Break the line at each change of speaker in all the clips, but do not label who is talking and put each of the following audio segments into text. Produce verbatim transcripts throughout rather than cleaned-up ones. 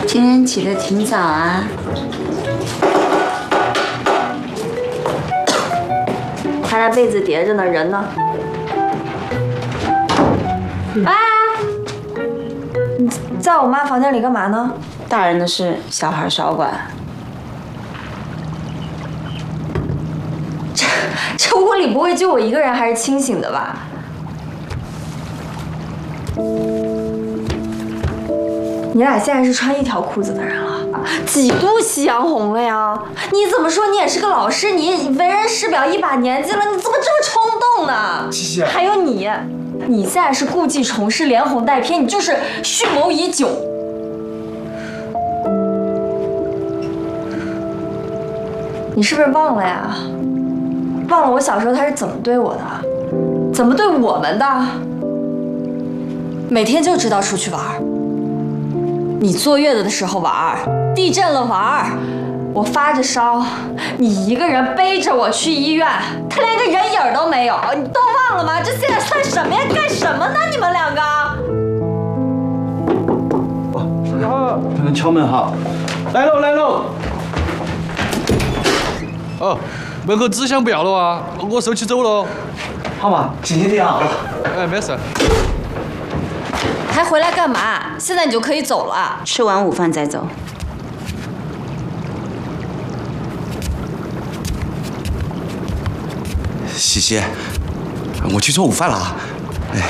今天起得挺早啊。
他那被子叠着呢，人呢？哎，你在我妈房间里干嘛呢？
大人的事，小孩少管。
这这屋里不会就我一个人还是清醒的吧？你俩现在是穿一条裤子的人了，几度夕阳红了呀？你怎么说你也是个老师，你为人师表，一把年纪了，你怎么这么冲动呢？
七七，
还有你，你现在是故技重施，连哄带骗，你就是蓄谋已久。你是不是忘了呀？忘了我小时候他是怎么对我的，怎么对我们的？每天就知道出去玩。你坐月子的时候玩，地震了玩，我发着烧，你一个人背着我去医院，他连个人影都没有，你都忘了吗？这现在算什么呀？干什么呢？你们两个？
哦，刚刚敲门哈，来喽来喽。
哦，门口纸箱不要了啊，我收起走了。
好嘛，今天点好了。
哎，没事。
还回来干嘛？现在你就可以走了。
吃完午饭再走。
西西，我去做午饭了啊。哎，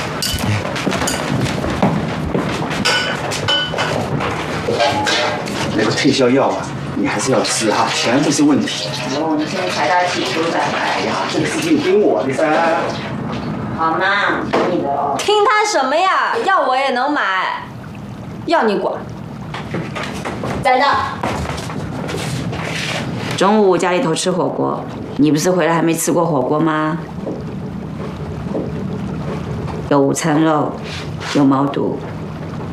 那个退烧药啊，你还是要吃哈，钱不是问题。
我们现在财大气粗的。
哎呀，这个事情听我的噻。
好嘛，你的哦。
听他什么呀？要我也能买，要你管。在这。
中午家里头吃火锅，你不是回来还没吃过火锅吗？有午餐肉，有毛肚，